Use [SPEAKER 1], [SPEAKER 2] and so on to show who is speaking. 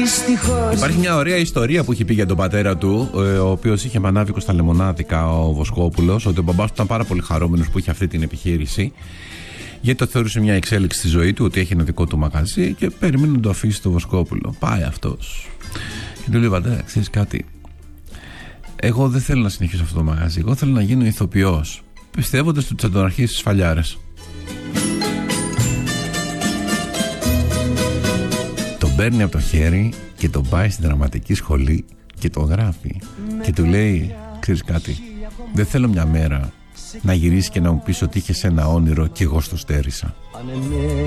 [SPEAKER 1] Υπάρχει μια ωραία ιστορία που έχει πει για τον πατέρα του, ο οποίος είχε μανάβικο στα λεμονάδικα, ο Βοσκόπουλος, ότι ο μπαμπάς του ήταν πάρα πολύ χαρούμενος που είχε αυτή την επιχείρηση, γιατί το θεωρούσε μια εξέλιξη στη ζωή του, ότι έχει ένα δικό του μαγαζί και περιμένει να το αφήσει το Βοσκόπουλο. Πάει αυτός και του λέει: πατέρα, ξέρεις κάτι, εγώ δεν θέλω να συνεχίσω αυτό το μαγαζί, εγώ θέλω να γίνω ηθοποιός, πιστεύοντας ότι θα τον αρχίσει στις φαλιάρες. Τον παίρνει από το χέρι και τον πάει στην δραματική σχολή και τον γράφει και του λέει: ξέρεις κάτι, δεν θέλω μια μέρα να γυρίσει και να μου πεις ότι είχες ένα όνειρο και εγώ στο στέρισα.